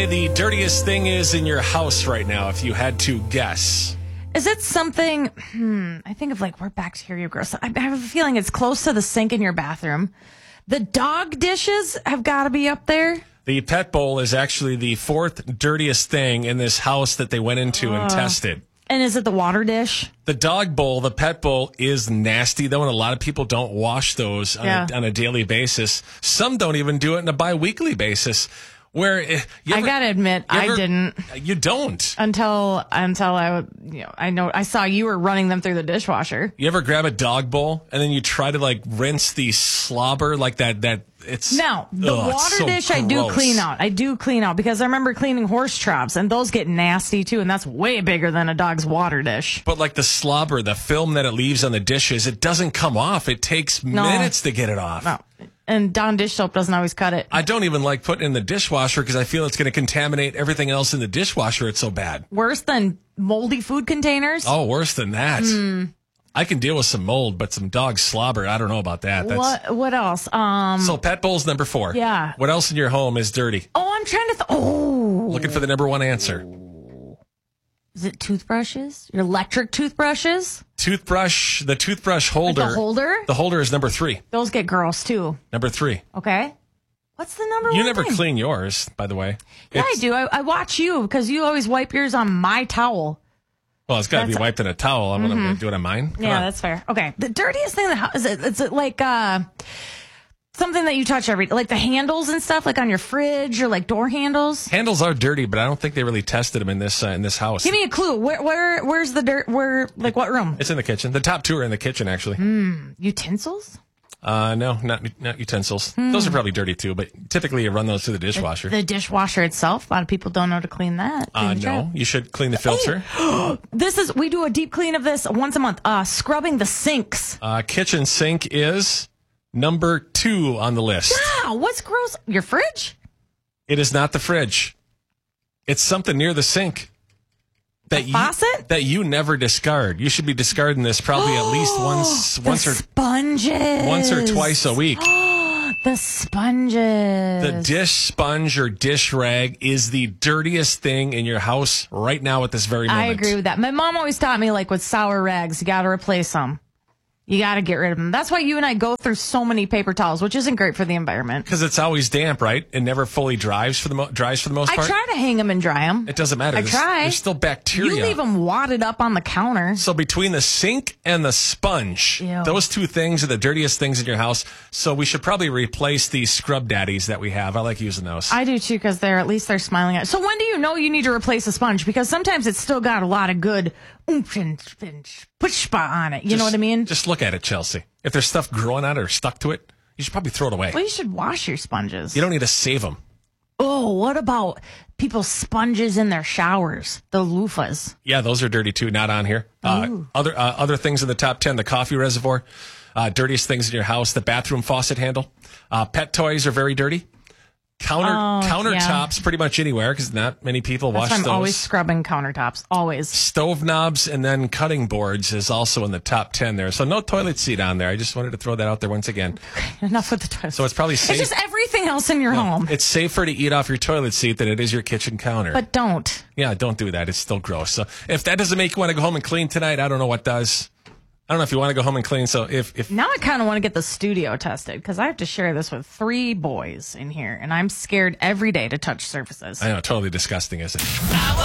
say the dirtiest thing is in your house right now, if you had to guess? Is it something, I think of like where bacteria grows. I have a feeling it's close to the sink in your bathroom. The dog dishes have got to be up there. The pet bowl is actually the fourth dirtiest thing in this house that they went into and tested. And is it the water dish? The dog bowl, the pet bowl, is nasty, though, and a lot of people don't wash those on a daily basis. Some don't even do it on a bi-weekly basis. I gotta admit, I didn't. You don't until I saw you were running them through the dishwasher. You ever grab a dog bowl and then you try to like rinse the slobber like that? No, the water dish gross. I do clean out. I do clean out because I remember cleaning horse troughs and those get nasty too, and that's way bigger than a dog's water dish. But like the slobber, the film that it leaves on the dishes, it doesn't come off. It takes minutes to get it off. No. And Dawn dish soap doesn't always cut it. I don't even like putting it in the dishwasher because I feel it's going to contaminate everything else in the dishwasher. It's so bad. Worse than moldy food containers? Oh, worse than that. I can deal with some mold, but some dog slobber, I don't know about that. What else? So pet bowl's number 4. Yeah. What else in your home is dirty? Oh, I'm trying to Looking for the number 1 answer. Is it toothbrushes? Your electric toothbrushes? The toothbrush holder. Like the holder? The holder is number 3. Those get gross too. Number 3. Okay. What's the number 1 You never thing? clean yours, by the way. Yeah, I do. I watch you because you always wipe yours on my towel. Well, it's got to be wiped in a towel. I'm going to do it on mine. Come on. That's fair. Okay. The dirtiest thing in the house, is it like something that you touch like the handles and stuff, like on your fridge or like door handles? Handles are dirty, but I don't think they really tested them in this house. Give me a clue. Where's the dirt? Like what room? It's in the kitchen. The top 2 are in the kitchen, actually. Utensils? No, not utensils. Those are probably dirty too, but typically you run those through the dishwasher. The dishwasher itself. A lot of people don't know to clean that. No, you should clean the filter. We do a deep clean of this once a month. Scrubbing the sinks. Kitchen sink is number 2 on the list. Wow, what's gross? Your fridge? It is not the fridge. It's something near the sink. Faucet? That you never discard. You should be discarding this probably at least once or twice a week. The sponges. The dish sponge or dish rag is the dirtiest thing in your house right now at this very moment. I agree with that. My mom always taught me, like with sour rags, you got to replace them. You got to get rid of them. That's why you and I go through so many paper towels, which isn't great for the environment. Because it's always damp, right? It never fully dries for the most part. I try to hang them and dry them. It doesn't matter. I try. There's still bacteria. You leave them wadded up on the counter. So between the sink and the sponge, those 2 things are the dirtiest things in your house. So we should probably replace the scrub daddies that we have. I like using those. I do too, because at least they're smiling at it. So when do you know you need to replace a sponge? Because sometimes it's still got a lot of good oomph and pushpa on it. You know what I mean? Just look at it, Chelsea. If there's stuff growing on it or stuck to it, you should probably throw it away. Well, you should wash your sponges. You don't need to save them. Oh, what about people's sponges in their showers? The loofahs. Yeah, those are dirty too. Not on here. Other things in the top 10: the coffee reservoir, dirtiest things in your house, the bathroom faucet handle. Pet toys are very dirty. Countertops, pretty much anywhere, because not many people wash those. I'm always scrubbing countertops, always. Stove knobs and then cutting boards is also in the top 10 there. So no toilet seat on there. I just wanted to throw that out there once again. Enough with the toilet. So it's probably safe. It's just everything else in your home. It's safer to eat off your toilet seat than it is your kitchen counter. But don't. Yeah, don't do that. It's still gross. So if that doesn't make you want to go home and clean tonight, I don't know what does. I don't know if you want to go home and clean. So if now I kind of want to get the studio tested because I have to share this with 3 boys in here, and I'm scared every day to touch surfaces. I know, totally disgusting, isn't it?